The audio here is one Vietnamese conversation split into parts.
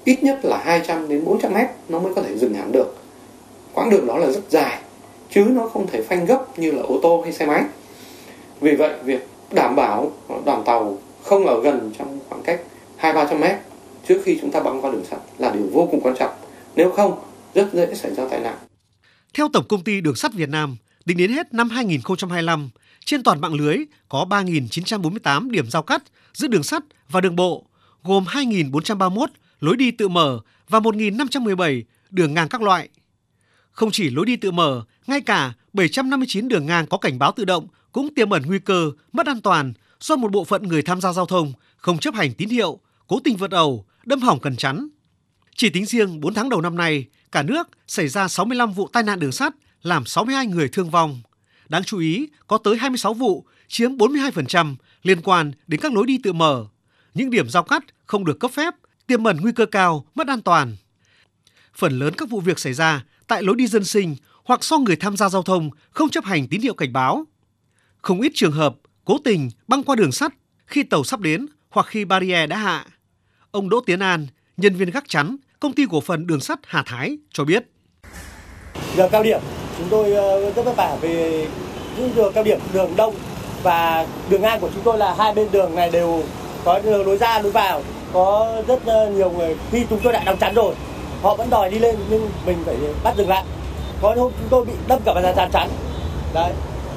ít nhất là 200 đến 400 mét nó mới có thể dừng hẳn được. Quãng đường đó là rất dài, chứ nó không thể phanh gấp như là ô tô hay xe máy. Vì vậy, việc đảm bảo đoàn tàu không ở gần trong khoảng cách 200-300 mét trước khi chúng ta băng qua đường sắt là điều vô cùng quan trọng. Nếu không, rất dễ xảy ra tai nạn. Theo Tổng công ty Đường sắt Việt Nam, tính đến hết năm 2025, trên toàn mạng lưới có 3.948 điểm giao cắt giữa đường sắt và đường bộ, gồm 2.431 lối đi tự mở và 1.517 đường ngang các loại. Không chỉ lối đi tự mở, ngay cả 759 đường ngang có cảnh báo tự động cũng tiềm ẩn nguy cơ mất an toàn do một bộ phận người tham gia giao thông không chấp hành tín hiệu, cố tình vượt ẩu, đâm hỏng cần chắn. Chỉ tính riêng 4 tháng đầu năm nay, cả nước xảy ra 65 vụ tai nạn đường sắt, làm 62 người thương vong. Đáng chú ý, có tới 26 vụ, chiếm 42% liên quan đến các lối đi tự mở. Những điểm giao cắt không được cấp phép, tiềm ẩn nguy cơ cao, mất an toàn. Phần lớn các vụ việc xảy ra tại lối đi dân sinh hoặc do người tham gia giao thông không chấp hành tín hiệu cảnh báo. Không ít trường hợp cố tình băng qua đường sắt khi tàu sắp đến hoặc khi barrier đã hạ. Ông Đỗ Tiến An, nhân viên gác chắn, Công ty cổ phần Đường sắt Hà Thái cho biết. Giờ cao điểm, chúng tôi rất vất vả về những giờ cao điểm đường đông và đường ngang của chúng tôi là hai bên đường này đều có đường lối ra lối vào. Có rất nhiều người khi chúng tôi đã đóng chắn rồi, họ vẫn đòi đi lên nhưng mình phải bắt dừng lại. Có hôm chúng tôi bị đâm cả vào rào chắn. Đấy.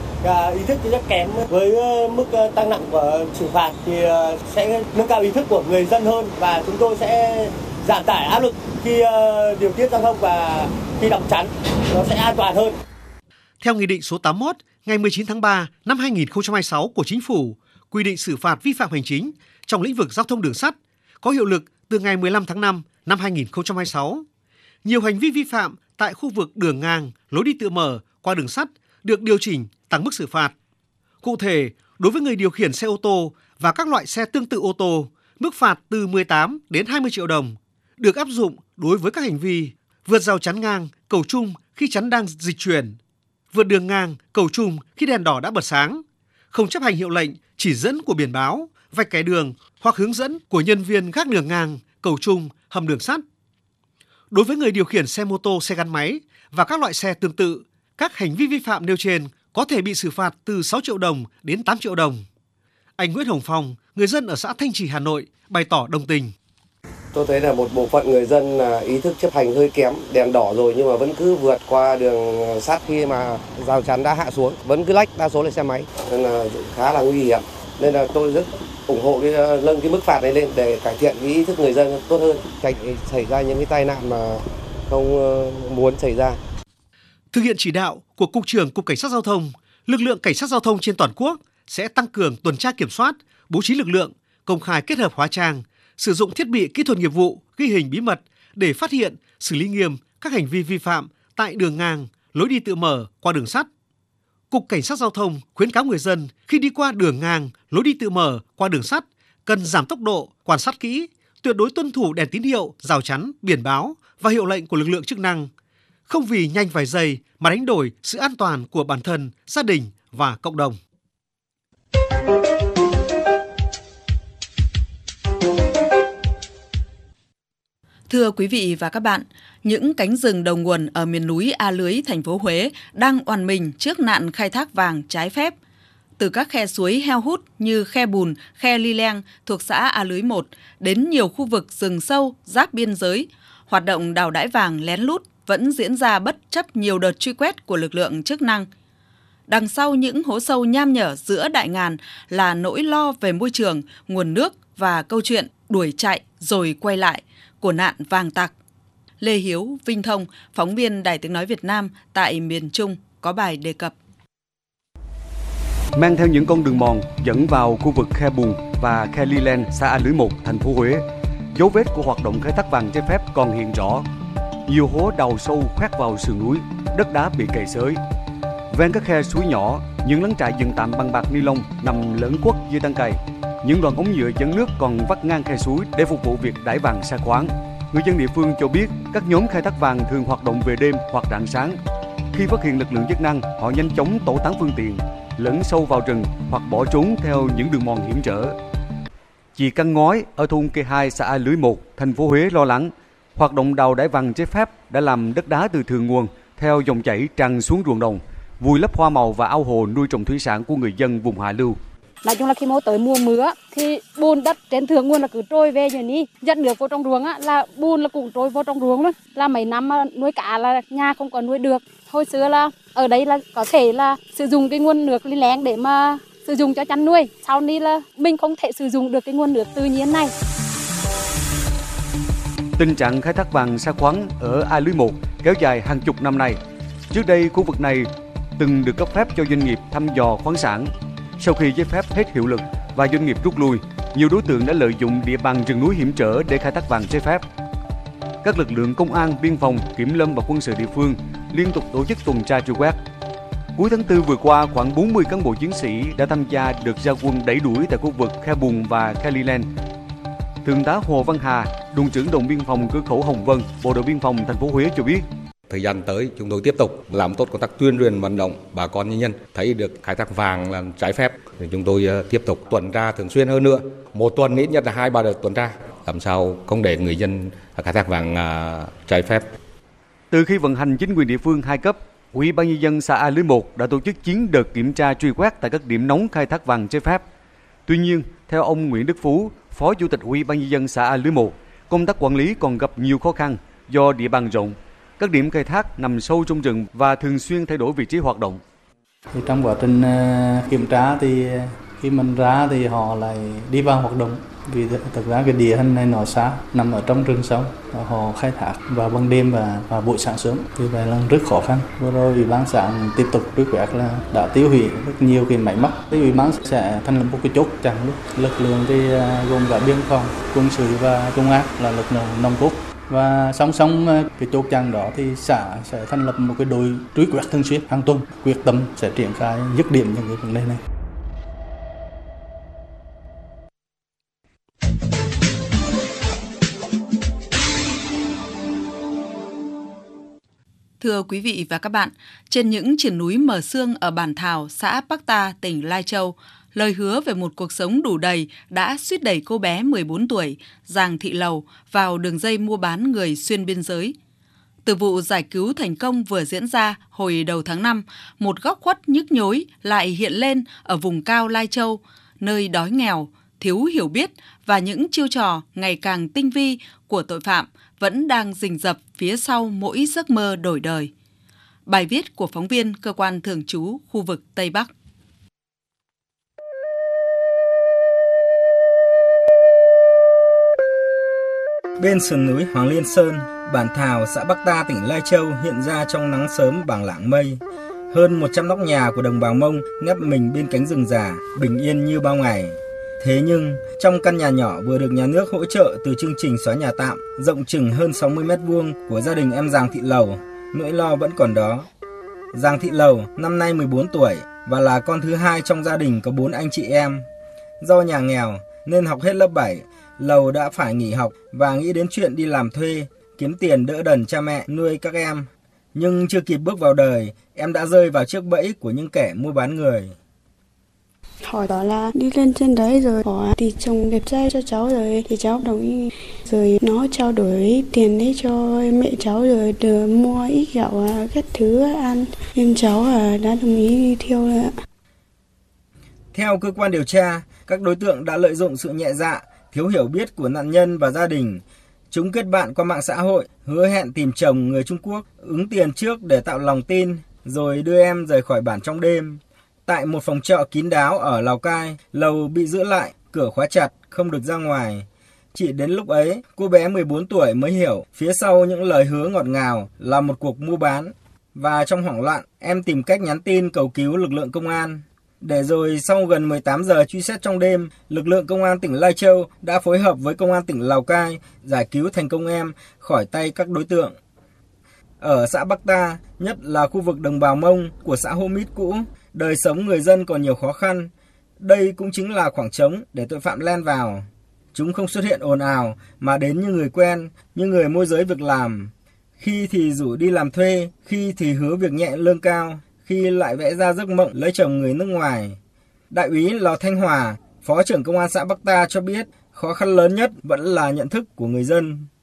Ý thức thì rất kém, với mức tăng nặng của xử phạt thì sẽ nâng cao ý thức của người dân hơn và chúng tôi sẽ giảm tải áp lực khi điều tiết giao thông và khi đóng chắn nó sẽ an toàn hơn. Theo Nghị định số 81 ngày 19 tháng 3 năm 2026 của Chính phủ, quy định xử phạt vi phạm hành chính trong lĩnh vực giao thông đường sắt có hiệu lực từ ngày 15 tháng 5 năm 2026. Nhiều hành vi vi phạm tại khu vực đường ngang, lối đi tự mở qua đường sắt được điều chỉnh tăng mức xử phạt. Cụ thể, đối với người điều khiển xe ô tô và các loại xe tương tự ô tô, mức phạt từ 18 đến 20 triệu đồng, được áp dụng đối với các hành vi vượt rào chắn ngang, cầu trung khi chắn đang dịch chuyển, vượt đường ngang, cầu trung khi đèn đỏ đã bật sáng, không chấp hành hiệu lệnh, chỉ dẫn của biển báo, vạch kẻ đường hoặc hướng dẫn của nhân viên gác đường ngang, cầu trung, hầm đường sắt. Đối với người điều khiển xe mô tô, xe gắn máy và các loại xe tương tự, các hành vi vi phạm nêu trên có thể bị xử phạt từ 6 triệu đồng đến 8 triệu đồng. Anh Nguyễn Hồng Phong, người dân ở xã Thanh Trì, Hà Nội, bày tỏ đồng tình. Tôi thấy là một bộ phận người dân ý thức chấp hành hơi kém, đèn đỏ rồi nhưng mà vẫn cứ vượt qua đường sắt khi mà rào chắn đã hạ xuống, vẫn cứ lách, đa số là xe máy, nên là khá là nguy hiểm. Nên là tôi rất ủng hộ nâng cái mức phạt này lên để cải thiện cái ý thức người dân tốt hơn, tránh xảy ra những cái tai nạn mà không muốn xảy ra. Thực hiện chỉ đạo của Cục trưởng Cục Cảnh sát Giao thông, lực lượng cảnh sát giao thông trên toàn quốc sẽ tăng cường tuần tra kiểm soát, bố trí lực lượng, công khai kết hợp hóa trang, sử dụng thiết bị kỹ thuật nghiệp vụ, ghi hình bí mật để phát hiện, xử lý nghiêm các hành vi vi phạm tại đường ngang, lối đi tự mở qua đường sắt. Cục Cảnh sát Giao thông khuyến cáo người dân khi đi qua đường ngang, lối đi tự mở qua đường sắt cần giảm tốc độ, quan sát kỹ, tuyệt đối tuân thủ đèn tín hiệu, rào chắn, biển báo và hiệu lệnh của lực lượng chức năng. Không vì nhanh vài giây mà đánh đổi sự an toàn của bản thân, gia đình và cộng đồng. Thưa quý vị và các bạn, những cánh rừng đầu nguồn ở miền núi A Lưới, thành phố Huế đang oằn mình trước nạn khai thác vàng trái phép. Từ các khe suối heo hút như khe Bùn, khe Ly Leng thuộc xã A Lưới 1 đến nhiều khu vực rừng sâu, giáp biên giới, hoạt động đào đãi vàng lén lút vẫn diễn ra bất chấp nhiều đợt truy quét của lực lượng chức năng. Đằng sau những hố sâu nham nhở giữa đại ngàn là nỗi lo về môi trường, nguồn nước và câu chuyện đuổi chạy rồi quay lại của nạn vàng tặc. Lê Hiếu, Vinh Thông, phóng viên Đài Tiếng Nói Việt Nam tại miền Trung có bài đề cập. Mang theo những con đường mòn dẫn vào khu vực khe Bùn và khe Ly Leng, xã A Lưới 1, thành phố Huế, dấu vết của hoạt động khai thác vàng trái phép còn hiện rõ. Nhiều hố đào sâu khoét vào sườn núi, đất đá bị cày xới. Ven các khe suối nhỏ, những lán trại dựng tạm bằng bạt ni lông nằm lởn quất dưới tán cây. Những đoạn ống nhựa dẫn nước còn vắt ngang khe suối để phục vụ việc đãi vàng sa khoáng. Người dân địa phương cho biết các nhóm khai thác vàng thường hoạt động về đêm hoặc rạng sáng. Khi phát hiện lực lượng chức năng, họ nhanh chóng tẩu tán phương tiện, lẫn sâu vào rừng hoặc bỏ trốn theo những đường mòn hiểm trở. Chị Căn Ngói ở thôn Kê 2 xã A Lưới 1, thành phố Huế lo lắng hoạt động đào đải vàng trái phép đã làm đất đá từ thượng nguồn theo dòng chảy tràn xuống ruộng đồng, vùi lấp hoa màu và ao hồ nuôi trồng thủy sản của người dân vùng hạ lưu. Nói chung là khi tới mùa mưa thì bùn đất trên thượng nguồn là cứ trôi về như ní, dẫn nước vào trong ruộng là bùn là cũng trôi vào trong ruộng luôn. Là mấy năm nuôi cá là nhà không có nuôi được. Hồi xưa là ở đây là có thể là sử dụng cái nguồn nước lý lén để mà sử dụng cho chăn nuôi. Sau này là mình không thể sử dụng được cái nguồn nước tự nhiên này. Tình trạng khai thác vàng sa khoáng ở A Lưới 1 kéo dài hàng chục năm nay. Trước đây, khu vực này từng được cấp phép cho doanh nghiệp thăm dò khoáng sản. Sau khi giấy phép hết hiệu lực và doanh nghiệp rút lui, nhiều đối tượng đã lợi dụng địa bàn rừng núi hiểm trở để khai thác vàng trái phép. Các lực lượng công an, biên phòng, kiểm lâm và quân sự địa phương liên tục tổ chức tuần tra truy quét. Cuối tháng 4 vừa qua, khoảng 40 cán bộ chiến sĩ đã tham gia đợt ra quân đẩy đuổi tại khu vực Khe Bùn và Khe Lilen. Thượng tá Hồ Văn Hà, đồn trưởng đồn biên phòng cửa khẩu Hồng Vân, Bộ đội biên phòng thành phố Huế cho biết. Thời gian tới, chúng tôi tiếp tục làm tốt công tác tuyên truyền vận động bà con nhân dân thấy được khai thác vàng là trái phép. Thì chúng tôi tiếp tục tuần tra thường xuyên hơn nữa. Một tuần ít nhất là 2-3 đợt tuần tra, làm sao không để người dân khai thác vàng trái phép. Từ khi vận hành chính quyền địa phương 2 cấp, Ủy ban nhân dân xã A Lưới 1 đã tổ chức chiến đợt kiểm tra truy quét tại các điểm nóng khai thác vàng trái phép. Tuy nhiên, theo ông Nguyễn Đức Phú, Phó Chủ tịch Ủy ban nhân dân xã A Lưới 1, công tác quản lý còn gặp nhiều khó khăn do địa bàn rộng. Các điểm khai thác nằm sâu trong rừng và thường xuyên thay đổi vị trí hoạt động. Thì trong quá trình kiểm tra thì khi mình ra thì họ lại đi vào hoạt động. Vì thực ra cái địa hình này nó xa, nằm ở trong rừng sâu, họ khai thác vào ban đêm và buổi sáng sớm, thì vậy là rất khó khăn. Vừa rồi Ủy ban xã tiếp tục truy quét là đã tiêu hủy rất nhiều cái máy móc. Thì Ủy ban sẽ thành lập một cái chốt chặn luôn. Lực lượng thì gồm cả biên phòng, quân sự và công an là lực lượng nòng cốt. Và song song cái chốt chặn đó thì xã sẽ thành lập một cái đội truy quét thường xuyên hàng tuần, quyết tâm sẽ triển khai dứt điểm những cái vấn đề này. Thưa quý vị và các bạn, trên những triển núi Mờ Sương ở Bản Thảo, xã Bắc Ta, tỉnh Lai Châu, lời hứa về một cuộc sống đủ đầy đã suýt đẩy cô bé 14 tuổi, Giàng Thị Lầu, vào đường dây mua bán người xuyên biên giới. Từ vụ giải cứu thành công vừa diễn ra hồi đầu tháng 5, một góc khuất nhức nhối lại hiện lên ở vùng cao Lai Châu, nơi đói nghèo, thiếu hiểu biết và những chiêu trò ngày càng tinh vi của tội phạm vẫn đang rình rập phía sau mỗi giấc mơ đổi đời. Bài viết của phóng viên Cơ quan Thường trú khu vực Tây Bắc. Bên sườn núi Hoàng Liên Sơn, Bản Thảo, xã Bắc Ta, tỉnh Lai Châu hiện ra trong nắng sớm bảng lạng mây. Hơn 100 nóc nhà của đồng bào Mông nép mình bên cánh rừng già, bình yên như bao ngày. Thế nhưng, trong căn nhà nhỏ vừa được nhà nước hỗ trợ từ chương trình xóa nhà tạm, rộng chừng hơn 60 m² của gia đình em Giàng Thị Lầu, nỗi lo vẫn còn đó. Giàng Thị Lầu năm nay 14 tuổi và là con thứ hai trong gia đình có 4 anh chị em. Do nhà nghèo nên học hết lớp 7, Lầu đã phải nghỉ học và nghĩ đến chuyện đi làm thuê, kiếm tiền đỡ đần cha mẹ nuôi các em. Nhưng chưa kịp bước vào đời, em đã rơi vào chiếc bẫy của những kẻ mua bán người. Họ bảo là đi lên trên đấy rồi họ thì chồng đẹp trai cho cháu rồi thì cháu đồng ý. Rồi nó trao đổi tiền đấy cho mẹ cháu rồi được mua ít gạo các thứ ăn. Nên cháu đã đồng ý đi theo rồi ạ. Theo cơ quan điều tra, các đối tượng đã lợi dụng sự nhẹ dạ, thiếu hiểu biết của nạn nhân và gia đình. Chúng kết bạn qua mạng xã hội, hứa hẹn tìm chồng người Trung Quốc, ứng tiền trước để tạo lòng tin, rồi đưa em rời khỏi bản trong đêm. Tại một phòng trọ kín đáo ở Lào Cai, Lầu bị giữ lại, cửa khóa chặt, không được ra ngoài. Chỉ đến lúc ấy, cô bé 14 tuổi mới hiểu phía sau những lời hứa ngọt ngào là một cuộc mua bán. Và trong hoảng loạn, em tìm cách nhắn tin cầu cứu lực lượng công an. Để rồi sau gần 18 giờ truy xét trong đêm, lực lượng công an tỉnh Lai Châu đã phối hợp với công an tỉnh Lào Cai giải cứu thành công em khỏi tay các đối tượng. Ở xã Bắc Ta, nhất là khu vực đồng bào Mông của xã Hô Mít cũ, đời sống người dân còn nhiều khó khăn. Đây cũng chính là khoảng trống để tội phạm len vào. Chúng không xuất hiện ồn ào mà đến như người quen, như người môi giới việc làm. Khi thì rủ đi làm thuê, khi thì hứa việc nhẹ lương cao, khi lại vẽ ra giấc mộng lấy chồng người nước ngoài. Đại úy Lò Thanh Hòa, Phó trưởng Công an xã Bắc Ta cho biết, Khó khăn lớn nhất vẫn là nhận thức của người dân.